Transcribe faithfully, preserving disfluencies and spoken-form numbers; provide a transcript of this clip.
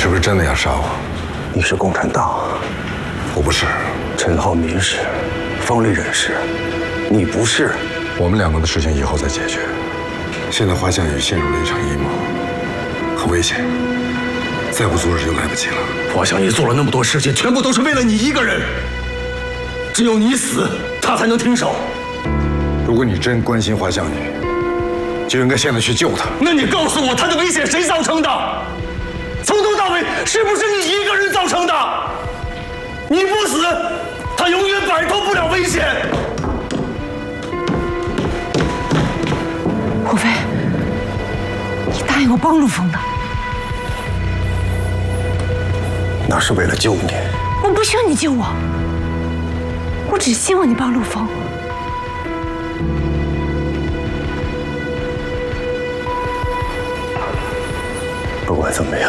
是不是真的要杀我？ 你是共产党， 我不是。 陈浩民是，方力人是，你不是。 我们两个的事情以后再解决。现在华夏宇陷入了一场阴谋，很危险，再不阻止就来不及了。 华夏宇做了那么多事情，全部都是为了你一个人。只有你死，他才能停手。 如果你真关心华夏宇，就应该现在去救他。 那你告诉我，他的危险谁造成的？从头到尾是不是你一个人造成的？你不死，他永远摆脱不了危险。 胡飞，你答应我帮陆枫的， 那是为了救你。 我不需要你救我，我只希望你帮陆枫。 不管怎么样，